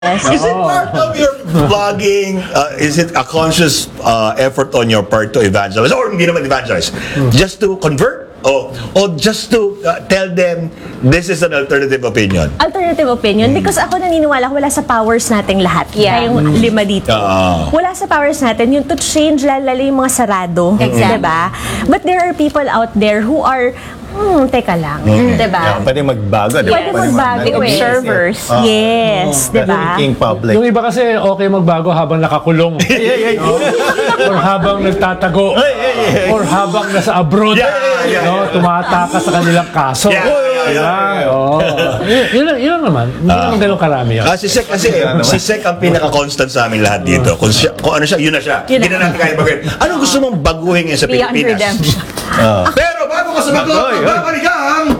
Is it part of your vlogging? Is it a conscious effort on your part to evangelize? Or hindi naman evangelize? Just to convert? O just to tell them this is an alternative opinion? Alternative opinion, because ako naniniwala wala sa powers nating lahat. Yeah. Tayong lima dito. Wala sa powers natin yung to change lalo yung mga sarado. Exactly. Diba? But there are people out there who are teka lang. Diba? Pwede magbago, di ba? Pwede magbago eh. Observers. Yes. Diba? Thinking public. Yung iba kasi okay magbago habang nakakulong. Or habang nagtatago. Or habang nasa abroad. No, tumatakas sa kanilang kaso. Yun lang naman. Hindi naman ganun karami yan. Si Sek kasi, si Sek ang pinaka-constant sa amin lahat dito. Kung ano siya, yun na siya. Hindi na natin kaya bagay. Anong gusto mong baguhin ngayon sa Beyond Pilipinas? redemption. Pero bago ka sa bago, babalikan